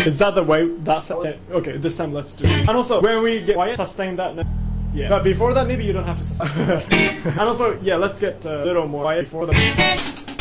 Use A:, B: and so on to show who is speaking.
A: Is that the way? That's okay. This time let's do it. And also, when we get quiet, sustain that note. Yeah. But before that, maybe you don't have to sustain. And also, yeah, let's get a little more quiet before the.